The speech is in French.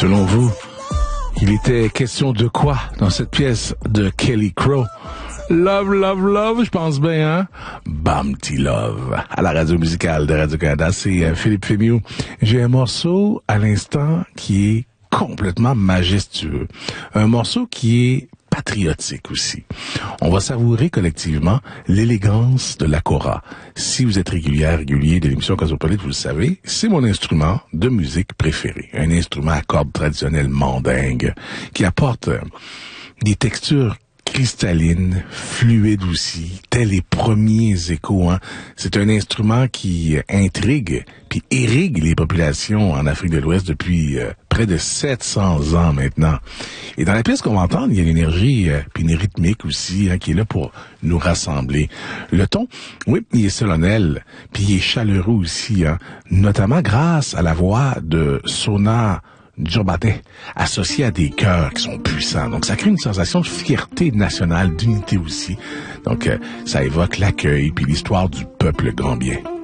Selon vous, il était question de quoi dans cette pièce de Kelly Crow? Love, love, love, je pense bien, hein? Bumpty Love. À la radio musicale de Radio-Canada, c'est Philippe Fémieux. J'ai un morceau à l'instant qui est complètement majestueux. Un morceau qui est patriotique aussi. On va savourer collectivement l'élégance de l'akora. Si vous êtes régulier de l'émission Cosmopolite, vous le savez, c'est mon instrument de musique préféré. Un instrument à cordes traditionnelles mandingues qui apporte des textures cristallines, fluides aussi, tels les premiers échos. Hein. C'est un instrument qui intrigue puis irrigue les populations en Afrique de l'Ouest depuis près de 700 ans maintenant. Et dans la pièce qu'on va entendre, il y a l'énergie puis une rythmique aussi qui est là pour nous rassembler. Le ton, oui, il est solennel, puis il est chaleureux aussi, notamment grâce à la voix de Sona Diobate, associé à des chœurs qui sont puissants. Donc, ça crée une sensation de fierté nationale, d'unité aussi. Donc, ça évoque l'accueil puis l'histoire du peuple gambien.